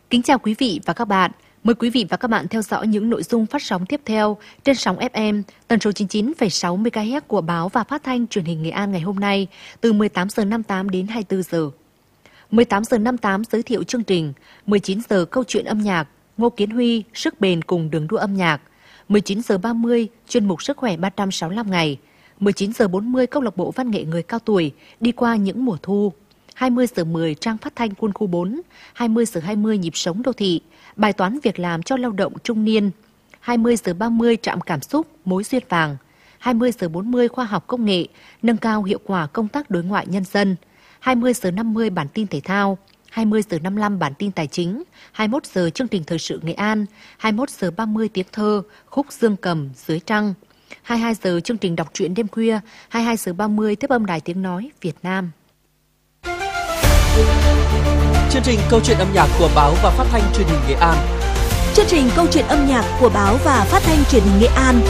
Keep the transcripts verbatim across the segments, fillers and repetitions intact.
Kính chào quý vị và các bạn. Mời quý vị và các bạn theo dõi những nội dung phát sóng tiếp theo trên sóng ép em tần số chín mươi chín phẩy sáu mê ga héc của báo và phát thanh truyền hình Nghệ An ngày hôm nay từ mười tám giờ năm mươi tám đến hai mươi tư giờ. mười tám giờ năm mươi tám giới thiệu chương trình, mười chín giờ câu chuyện âm nhạc, Ngô Kiến Huy, sức bền cùng đường đua âm nhạc, mười chín giờ ba mươi chuyên mục sức khỏe ba trăm sáu mươi lăm ngày, mười chín giờ bốn mươi câu lạc bộ văn nghệ người cao tuổi đi qua những mùa thu, hai mươi giờ mười trang phát thanh quân khu bốn, hai mươi giờ hai mươi nhịp sống đô thị, bài toán việc làm cho lao động trung niên, hai mươi giờ ba mươi trạm cảm xúc mối duyên vàng, hai mươi giờ bốn mươi khoa học công nghệ, nâng cao hiệu quả công tác đối ngoại nhân dân, hai mươi giờ năm mươi bản tin thể thao, hai mươi giờ năm mươi lăm bản tin tài chính, hai mươi mốt giờ chương trình thời sự Nghệ An, hai mươi mốt giờ ba mươi tiếng thơ, khúc dương cầm dưới trăng, hai mươi hai giờ chương trình đọc truyện đêm khuya, hai mươi hai giờ ba mươi tiếp âm đài tiếng nói Việt Nam. Chương trình câu chuyện âm nhạc của báo và phát thanh truyền hình Nghệ An. Chương trình câu chuyện âm nhạc của báo và phát thanh truyền hình Nghệ An.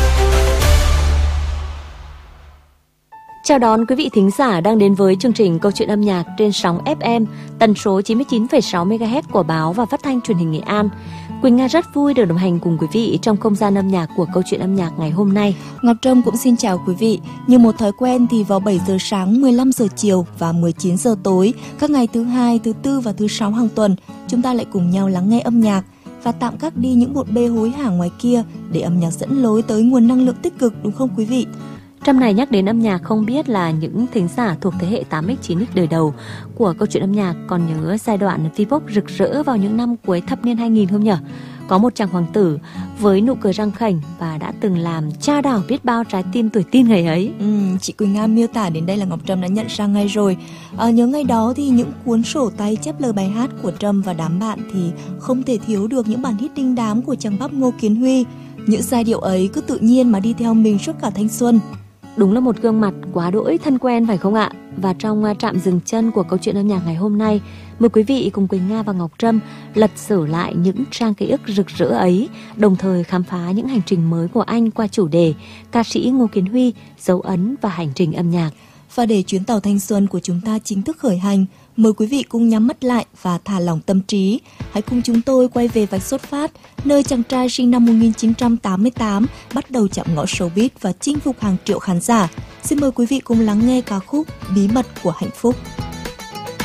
Chào đón quý vị thính giả đang đến với chương trình câu chuyện âm nhạc trên sóng ép em tần số chín mươi chín phẩy sáu mê ga héc của báo và phát thanh truyền hình Nghệ An. Quỳnh Nga rất vui được đồng hành cùng quý vị trong không gian âm nhạc của câu chuyện âm nhạc ngày hôm nay. Ngọc Trâm cũng xin chào quý vị. Như một thói quen thì vào bảy giờ sáng, mười lăm giờ chiều và mười chín giờ tối, các ngày thứ hai, thứ tư và thứ sáu hàng tuần, chúng ta lại cùng nhau lắng nghe âm nhạc và tạm gác đi những bộn bê hối hả ngoài kia để âm nhạc dẫn lối tới nguồn năng lượng tích cực, đúng không quý vị? Trong này nhắc đến âm nhạc, không biết là những thính giả thuộc thế hệ tám x chín x đời đầu của câu chuyện âm nhạc còn nhớ giai đoạn V-pop rực rỡ vào những năm cuối thập niên hai nghìn không nhỉ? Có một chàng hoàng tử với nụ cười răng khểnh và đã từng làm cha đảo biết bao trái tim tuổi teen ngày ấy. Ừ, chị Quỳnh Nga miêu tả đến đây là Ngọc Trâm đã nhận ra ngay rồi. À, nhớ ngày đó thì những cuốn sổ tay chép lời bài hát của Trâm và đám bạn thì không thể thiếu được những bản hit đinh đám của chàng bắp Ngô Kiến Huy. Những giai điệu ấy cứ tự nhiên mà đi theo mình suốt cả thanh xuân. Đúng là một gương mặt quá đỗi thân quen phải không ạ? Và trong trạm dừng chân của câu chuyện âm nhạc ngày hôm nay, mời quý vị cùng Quỳnh Nga và Ngọc Trâm lật sử lại những trang ký ức rực rỡ ấy, đồng thời khám phá những hành trình mới của anh qua chủ đề ca sĩ Ngô Kiến Huy, dấu ấn và hành trình âm nhạc. Và để chuyến tàu thanh xuân của chúng ta chính thức khởi hành, mời quý vị cùng nhắm mắt lại và thả lỏng tâm trí. Hãy cùng chúng tôi quay về vạch xuất phát, nơi chàng trai sinh năm một nghìn chín trăm tám mươi tám bắt đầu chạm ngõ showbiz và chinh phục hàng triệu khán giả. Xin mời quý vị cùng lắng nghe ca khúc Bí mật của hạnh phúc.